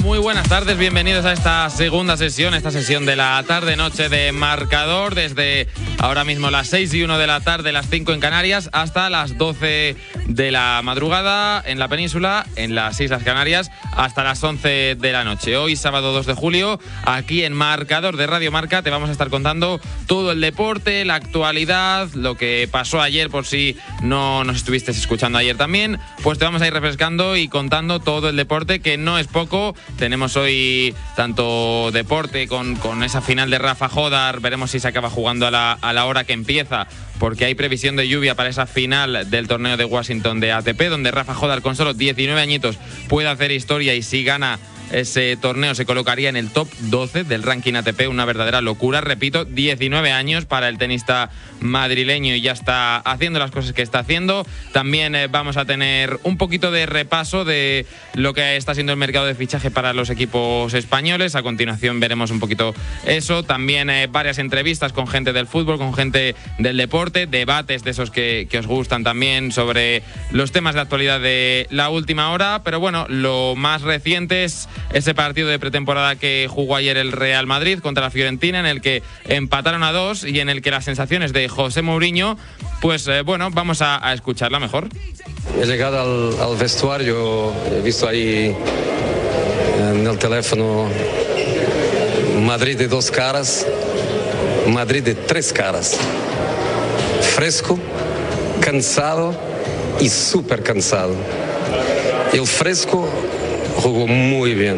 Muy buenas tardes, bienvenidos a esta segunda sesión, esta sesión de la tarde-noche de Marcador, desde ahora mismo las 6:01 de la tarde, las 5 en Canarias, hasta las 12 de la madrugada en la península, en las Islas Canarias, hasta las 11 de la noche. Hoy, sábado 2 de julio, aquí en Marcador de Radio Marca, te vamos a estar contando todo el deporte, la actualidad, lo que pasó ayer, por si no nos estuviste escuchando ayer también, pues te vamos a ir refrescando y contando todo el deporte, que no es poco. Tenemos hoy tanto deporte con esa final de Rafa Jódar, veremos si se acaba jugando a la hora que empieza, porque hay previsión de lluvia para esa final del torneo de Washington de ATP, donde Rafa Jódar con solo 19 añitos puede hacer historia y si gana ese torneo se colocaría en el top 12 del ranking ATP, una verdadera locura. Repito, 19 años para el tenista madrileño y ya está haciendo las cosas que está haciendo. También vamos a tener un poquito de repaso de lo que está siendo el mercado de fichaje para los equipos españoles. A continuación veremos un poquito eso. También varias entrevistas con gente del fútbol, con gente del deporte, debates de esos que os gustan también sobre los temas de actualidad de la última hora. Pero bueno, lo más reciente es ese partido de pretemporada que jugó ayer el Real Madrid contra la Fiorentina, en el que empataron a 2 y en el que las sensaciones de José Mourinho, pues bueno, vamos a escucharla mejor. He llegado al vestuario, he visto ahí en el teléfono Madrid de 2 caras, Madrid de 3 caras. Fresco, cansado y súper cansado. El fresco jugó muy bien,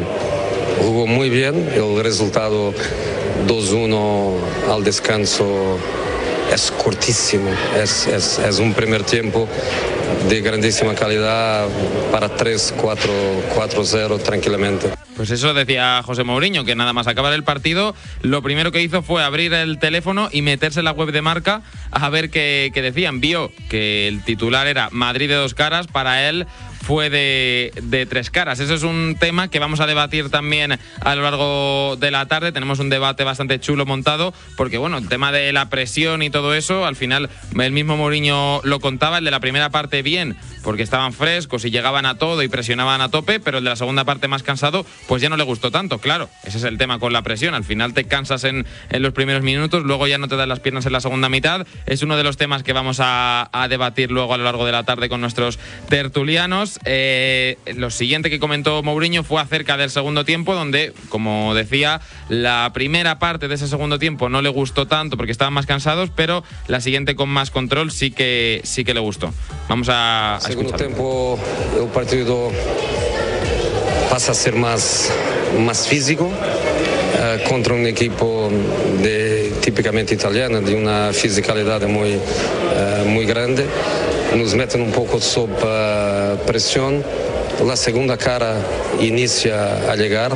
el resultado 2-1 al descanso es cortísimo, es un primer tiempo de grandísima calidad para 3-4-0 tranquilamente. Pues eso decía José Mourinho, que nada más acabar el partido, lo primero que hizo fue abrir el teléfono y meterse en la web de Marca a ver qué decían. Vio que el titular era Madrid de 2 caras, para él fue de 3 caras. Eso es un tema que vamos a debatir también a lo largo de la tarde. Tenemos un debate bastante chulo montado, porque bueno, el tema de la presión y todo eso, al final el mismo Mourinho lo contaba. El de la primera parte bien, porque estaban frescos y llegaban a todo y presionaban a tope, pero el de la segunda parte más cansado, pues ya no le gustó tanto. Claro, ese es el tema con la presión. Al final te cansas en los primeros minutos, luego ya no te dan las piernas en la segunda mitad. Es uno de los temas que vamos a debatir luego a lo largo de la tarde con nuestros tertulianos. Lo siguiente que comentó Mourinho fue acerca del segundo tiempo, donde, como decía, la primera parte de ese segundo tiempo no le gustó tanto porque estaban más cansados, pero la siguiente con más control sí que le gustó. Vamos a segundo escucharlo. tiempo el partido pasa a ser más físico contra un equipo típicamente italiano, de una fisicalidad muy grande. Nos meten un poco sob presión. La segunda cara inicia a llegar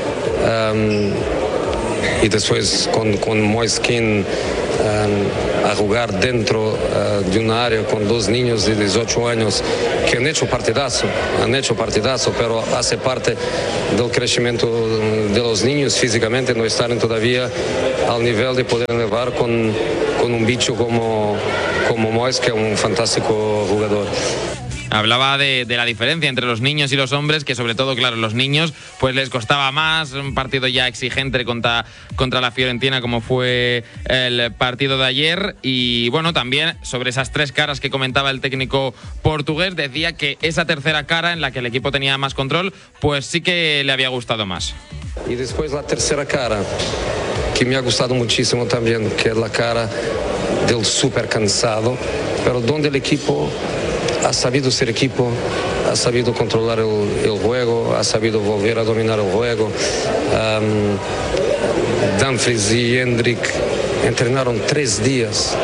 y después con Moise Kean a jugar dentro de un área con 2 niños de 18 años que han hecho partidazo, pero hace parte del crecimiento de los niños físicamente, no están todavía al nivel de poder elevar con un bicho como Moise, que es un fantástico jugador. Hablaba de la diferencia entre los niños y los hombres, que sobre todo, claro, los niños pues les costaba más, un partido ya exigente contra la Fiorentina como fue el partido de ayer. Y bueno, también sobre esas 3 caras que comentaba el técnico portugués, decía que esa tercera cara en la que el equipo tenía más control, pues sí que le había gustado más. Y después la tercera cara, que me ha gustado muchísimo también, que es la cara del súper cansado, pero donde el equipo ha sabido ser equipo, ha sabido controlar el juego, ha sabido volver a dominar el juego. Dumfries y Hendrik entrenaron 3 días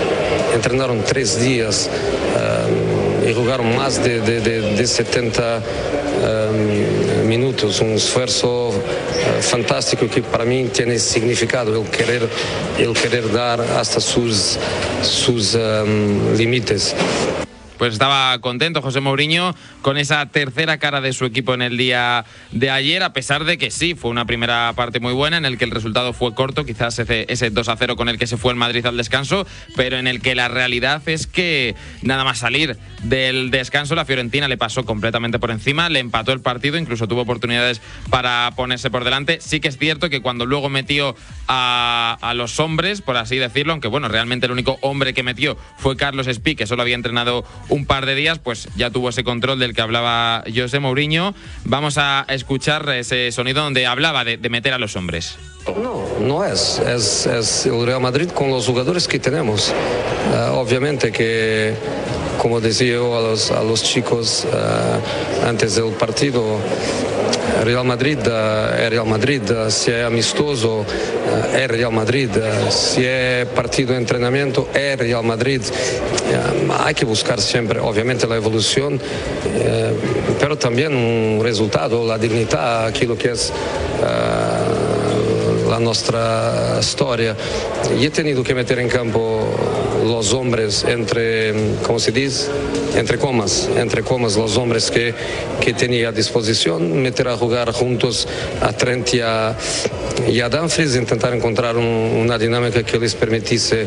y jugaron más de 70 minutos, un esfuerzo fantástico que para mí tiene significado, el querer dar hasta sus límites. Pues estaba contento José Mourinho con esa tercera cara de su equipo en el día de ayer, a pesar de que sí, fue una primera parte muy buena en el que el resultado fue corto, quizás ese 2-0 con el que se fue el Madrid al descanso, pero en el que la realidad es que nada más salir del descanso la Fiorentina le pasó completamente por encima, le empató el partido, incluso tuvo oportunidades para ponerse por delante. Sí que es cierto que cuando luego metió a los hombres, por así decirlo, aunque bueno, realmente el único hombre que metió fue Carlos Espí, que solo había entrenado un par de días, pues ya tuvo ese control del que hablaba José Mourinho. Vamos a escuchar ese sonido donde hablaba de meter a los hombres. No es el Real Madrid con los jugadores que tenemos. Obviamente que, como decía yo a los chicos antes del partido, Real Madrid es Real Madrid, si es amistoso es Real Madrid, si es partido de entrenamiento es Real Madrid. Hay que buscar siempre, obviamente, la evolución, pero también un resultado, la dignidad, aquello que es la nuestra historia. Y he tenido que meter en campo los hombres ¿cómo se dice? Entre comas los hombres que tenía a disposición, meter a jugar juntos a Trent y a Dumfries, intentar encontrar una dinámica que les permitiese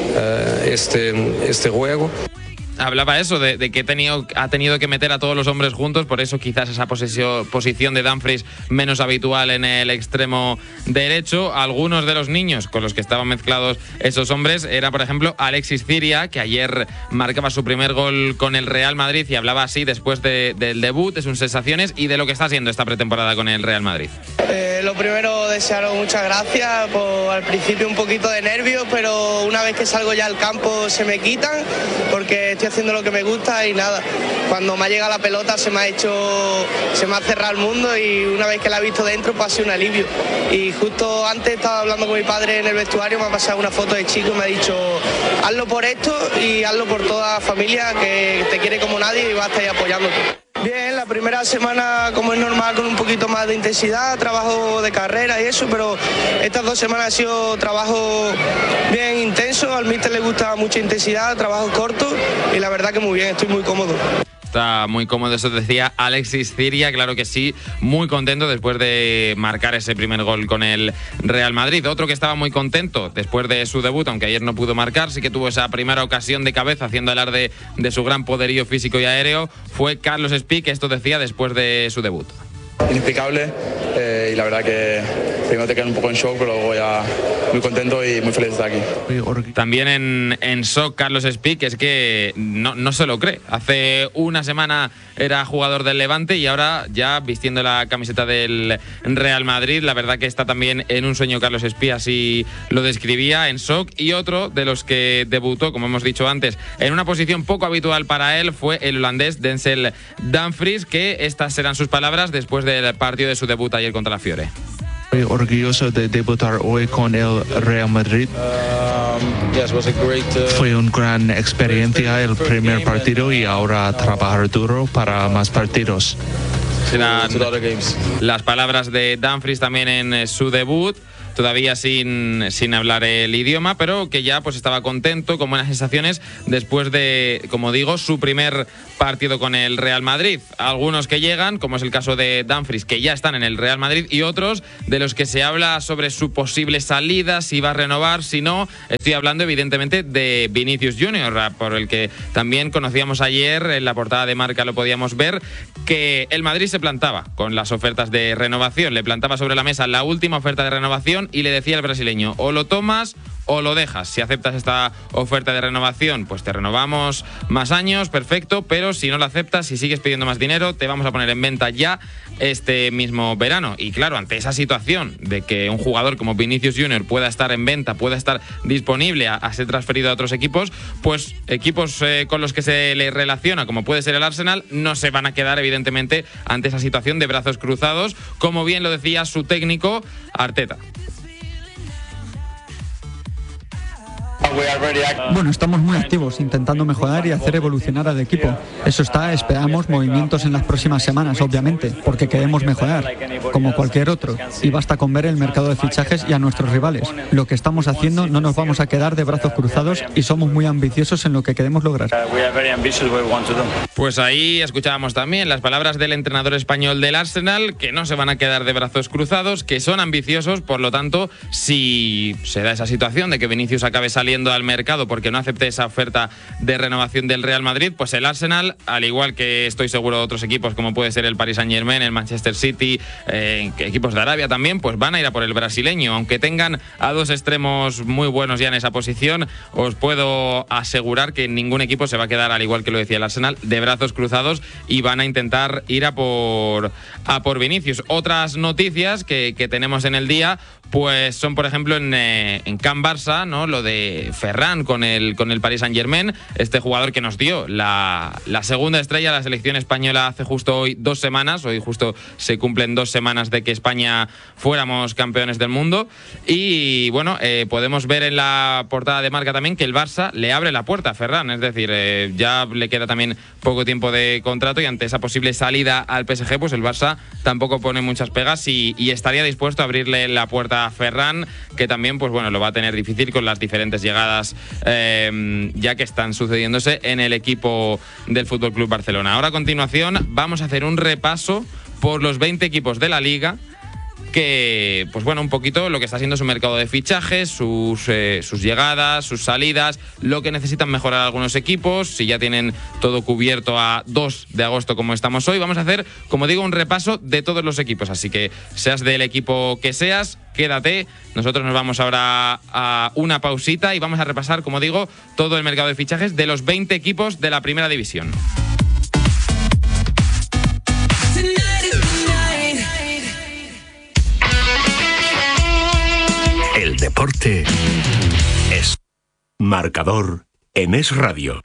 este juego. Hablaba eso, de que ha tenido que meter a todos los hombres juntos, por eso quizás esa posición de Dumfries menos habitual en el extremo derecho. Algunos de los niños con los que estaban mezclados esos hombres era, por ejemplo, Alexis Ciria, que ayer marcaba su primer gol con el Real Madrid y hablaba así después del debut, de sus sensaciones y de lo que está haciendo esta pretemporada con el Real Madrid. Lo primero, desearos muchas gracias. Al principio un poquito de nervios, pero una vez que salgo ya al campo se me quitan, porque estoy haciendo lo que me gusta y nada. Cuando me ha llegado la pelota se me ha cerrado el mundo y una vez que la he visto dentro pues ha sido un alivio. Y justo antes estaba hablando con mi padre en el vestuario, me ha pasado una foto de chico y me ha dicho: hazlo por esto y hazlo por toda la familia que te quiere como nadie y va a estar ahí apoyándote. Bien, la primera semana, como es normal, con un poquito más de intensidad, trabajo de carrera y eso, pero estas 2 semanas ha sido trabajo bien intenso. Al míster le gusta mucha intensidad, trabajo corto y la verdad que muy bien, estoy muy cómodo. Está muy cómodo, eso decía Alexis Ciria, claro que sí, muy contento después de marcar ese primer gol con el Real Madrid. Otro que estaba muy contento después de su debut, aunque ayer no pudo marcar, sí que tuvo esa primera ocasión de cabeza haciendo alarde de su gran poderío físico y aéreo, fue Carlos Espí, que esto decía después de su debut. Inexplicable, y la verdad que primero te quedas un poco en shock, pero luego ya muy contento y muy feliz de estar aquí. También en shock Carlos Espí, que es que no se lo cree. Hace una semana era jugador del Levante y ahora ya vistiendo la camiseta del Real Madrid. La verdad que está también en un sueño Carlos Espí, así lo describía, en shock. Y otro de los que debutó, como hemos dicho antes, en una posición poco habitual para él, fue el holandés Denzel Dumfries, que estas serán sus palabras después del partido de su debut ayer contra la Fiore. Estoy orgulloso de debutar hoy con el Real Madrid. Fue una gran experiencia el primer partido y ahora trabajar duro para más partidos. Serán las palabras de Dumfries también en su debut, todavía sin hablar el idioma, pero que ya pues estaba contento, con buenas sensaciones después de, como digo, su primer partido con el Real Madrid. Algunos que llegan, como es el caso de Dumfries, que ya están en el Real Madrid, y otros de los que se habla sobre su posible salida, si va a renovar, si no. Estoy hablando evidentemente de Vinicius Junior, por el que también conocíamos ayer, en la portada de Marca lo podíamos ver, que el Madrid se plantaba con las ofertas de renovación, le plantaba sobre la mesa la última oferta de renovación y le decía al brasileño: o lo tomas o lo dejas. Si aceptas esta oferta de renovación, pues te renovamos más años, perfecto, pero si no la aceptas, si sigues pidiendo más dinero, te vamos a poner en venta ya este mismo verano. Y claro, ante esa situación de que un jugador como Vinicius Junior pueda estar en venta, pueda estar disponible a ser transferido a otros equipos, pues equipos con los que se le relaciona, como puede ser el Arsenal, no se van a quedar evidentemente ante esa situación de brazos cruzados, como bien lo decía su técnico Arteta. Bueno, estamos muy activos, intentando mejorar y hacer evolucionar al equipo. Eso está, esperamos movimientos en las próximas semanas, obviamente, porque queremos mejorar, como cualquier otro. Y basta con ver el mercado de fichajes y a nuestros rivales. Lo que estamos haciendo, no nos vamos a quedar de brazos cruzados y somos muy ambiciosos en lo que queremos lograr. Pues ahí escuchábamos también las palabras del entrenador español del Arsenal, que no se van a quedar de brazos cruzados, que son ambiciosos. Por lo tanto, si se da esa situación de que Vinicius acabe saliendo al mercado porque no acepte esa oferta de renovación del Real Madrid, pues el Arsenal, al igual que estoy seguro de otros equipos como puede ser el Paris Saint-Germain, el Manchester City, equipos de Arabia también, pues van a ir a por el brasileño. Aunque tengan a dos extremos muy buenos ya en esa posición, os puedo asegurar que ningún equipo se va a quedar, al igual que lo decía el Arsenal, de brazos cruzados y van a intentar ir a por Vinicius. Otras noticias que tenemos en el día, pues son, por ejemplo, en Can Barça, ¿no? Lo de Ferran con el Paris Saint-Germain, este jugador que nos dio la segunda estrella de la selección española hace justo hoy 2 semanas. Hoy justo se cumplen 2 semanas de que España fuéramos campeones del mundo. Y bueno, podemos ver en la portada de Marca también que el Barça le abre la puerta a Ferran. Es decir, ya le queda también poco tiempo de contrato y ante esa posible salida al PSG, pues el Barça tampoco pone muchas pegas y estaría dispuesto a abrirle la puerta a Ferran, que también pues bueno, lo va a tener difícil con las diferentes llegadas ya que están sucediéndose en el equipo del FC Barcelona. Ahora, a continuación, vamos a hacer un repaso por los 20 equipos de la Liga, que, pues bueno, un poquito lo que está haciendo su mercado de fichajes, sus llegadas, sus salidas, lo que necesitan mejorar algunos equipos, si ya tienen todo cubierto a 2 de agosto como estamos hoy. Vamos a hacer, como digo, un repaso de todos los equipos, así que seas del equipo que seas, quédate. Nosotros nos vamos ahora a una pausita y vamos a repasar, como digo, todo el mercado de fichajes de los 20 equipos de la Primera División. El deporte es Marcador en Es Radio.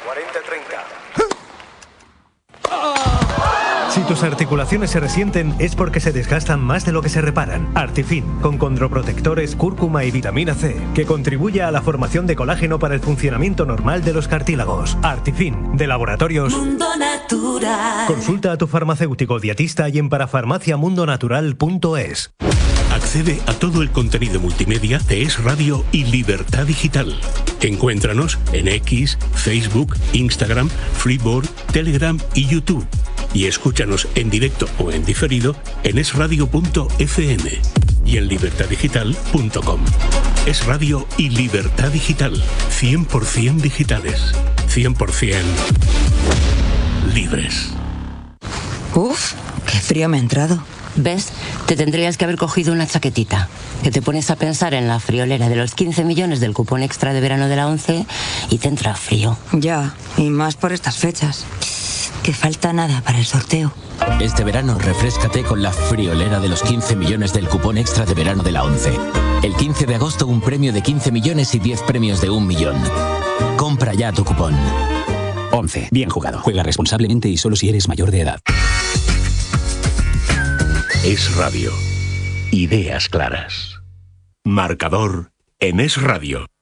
40-30. Si tus articulaciones se resienten es porque se desgastan más de lo que se reparan. Artifin, con condroprotectores, cúrcuma y vitamina C, que contribuye a la formación de colágeno para el funcionamiento normal de los cartílagos. Artifin, de Laboratorios Mundo Natural. Consulta a tu farmacéutico dietista y en parafarmaciamundonatural.es. Accede a todo el contenido multimedia de Es Radio y Libertad Digital. Encuéntranos en X, Facebook, Instagram, Freeboard, Telegram y YouTube. Y escúchanos en directo o en diferido en esradio.fm y en libertaddigital.com. Es Radio y Libertad Digital. 100% digitales. 100% libres. Uf, qué frío me ha entrado. ¿Ves? Te tendrías que haber cogido una chaquetita. Que te pones a pensar en la friolera de los 15 millones del cupón extra de verano de la 11 y te entra frío. Ya, y más por estas fechas. Que falta nada para el sorteo. Este verano refréscate con la friolera de los 15 millones del cupón extra de verano de la 11. El 15 de agosto un premio de 15 millones y 10 premios de 1 millón. Compra ya tu cupón. 11. Bien jugado. Juega responsablemente y solo si eres mayor de edad. Es Radio. Ideas claras. Marcador en Es Radio.